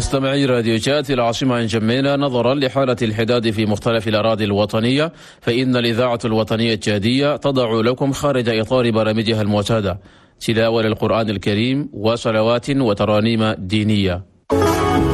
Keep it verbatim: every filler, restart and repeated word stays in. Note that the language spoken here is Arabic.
مستمعي راديوشات العاصمة جميلة، نظرا لحالة الحداد في مختلف الأراضي الوطنية، فإن الإذاعة الوطنية التشادية تضع لكم خارج إطار برامجها المعتادة تلاوة للقرآن الكريم وصلوات وترانيم دينية.